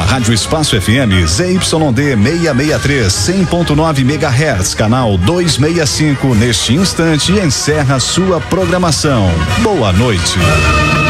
Rádio Espaço FM, ZYD 663, 100.9 MHz, canal 265. Neste instante encerra sua programação. Boa noite.